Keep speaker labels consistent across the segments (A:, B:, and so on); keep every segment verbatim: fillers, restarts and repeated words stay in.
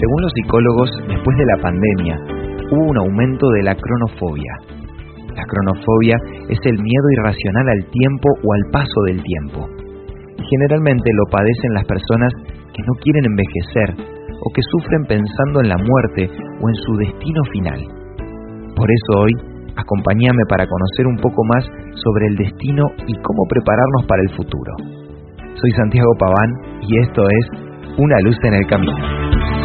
A: Según los psicólogos, después de la pandemia, hubo un aumento de la cronofobia. La cronofobia es el miedo irracional al tiempo o al paso del tiempo. Generalmente lo padecen las personas que no quieren envejecer o que sufren pensando en la muerte o en su destino final. Por eso hoy, acompáñame para conocer un poco más sobre el destino y cómo prepararnos para el futuro. Soy Santiago Paván y esto es Una luz en el camino.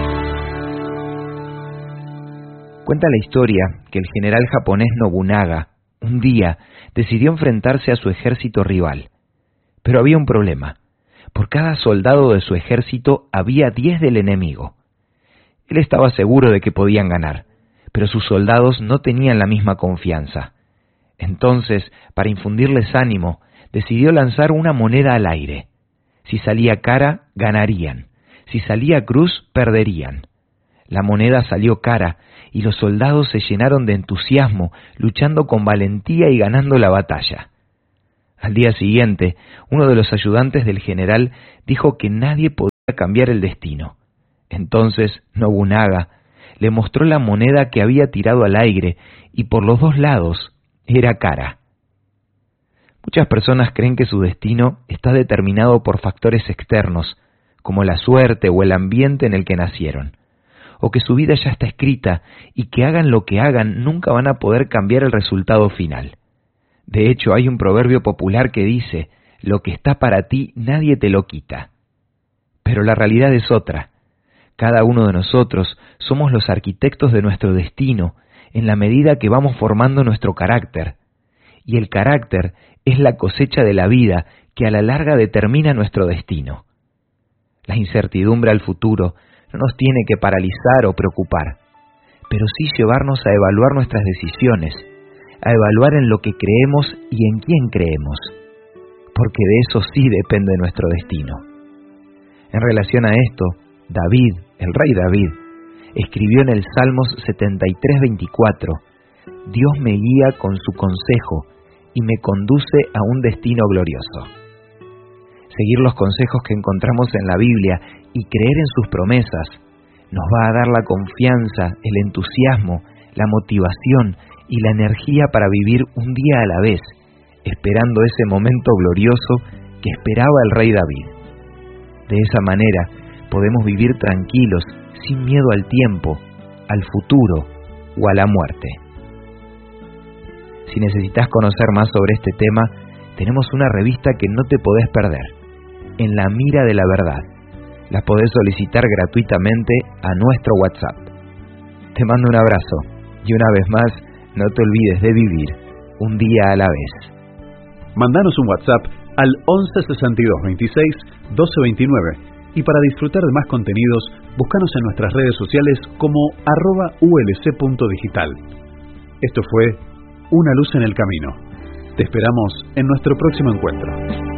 A: Cuenta la historia que el general japonés Nobunaga, un día, decidió enfrentarse a su ejército rival. Pero había un problema. Por cada soldado de su ejército había diez del enemigo. Él estaba seguro de que podían ganar, pero sus soldados no tenían la misma confianza. Entonces, para infundirles ánimo, decidió lanzar una moneda al aire. Si salía cara, ganarían. Si salía cruz, perderían. La moneda salió cara, y los soldados se llenaron de entusiasmo, luchando con valentía y ganando la batalla. Al día siguiente, uno de los ayudantes del general dijo que nadie podía cambiar el destino. Entonces Nobunaga le mostró la moneda que había tirado al aire, y por los dos lados era cara. Muchas personas creen que su destino está determinado por factores externos, como la suerte o el ambiente en el que nacieron, o que su vida ya está escrita y que hagan lo que hagan nunca van a poder cambiar el resultado final. De hecho, hay un proverbio popular que dice, lo que está para ti nadie te lo quita. Pero la realidad es otra. Cada uno de nosotros somos los arquitectos de nuestro destino en la medida que vamos formando nuestro carácter. Y el carácter es la cosecha de la vida que a la larga determina nuestro destino. La incertidumbre al futuro no nos tiene que paralizar o preocupar, pero sí llevarnos a evaluar nuestras decisiones, a evaluar en lo que creemos y en quién creemos, porque de eso sí depende nuestro destino. En relación a esto, David, el rey David, escribió en el Salmos setenta y tres, veinticuatro, Dios me guía con su consejo y me conduce a un destino glorioso. Seguir los consejos que encontramos en la Biblia y creer en sus promesas nos va a dar la confianza, el entusiasmo, la motivación y la energía para vivir un día a la vez, esperando ese momento glorioso que esperaba el rey David. De esa manera podemos vivir tranquilos, sin miedo al tiempo, al futuro o a la muerte. Si necesitas conocer más sobre este tema, tenemos una revista que no te podés perder, En la mira de la verdad. La podés solicitar gratuitamente a nuestro WhatsApp. Te mando un abrazo y una vez más, no te olvides de vivir un día a la vez.
B: Mandanos un WhatsApp al once sesenta y dos veintiséis doce veintinueve y para disfrutar de más contenidos, búscanos en nuestras redes sociales como arroba ulc.digital. Esto fue Una luz en el camino. Te esperamos en nuestro próximo encuentro.